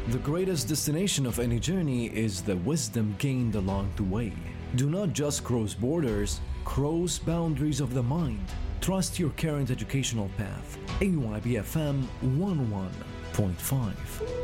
The greatest destination of any journey is the wisdom gained along the way. Do not just cross borders, cross boundaries of the mind. Trust your current educational path. AYBFM 101.5.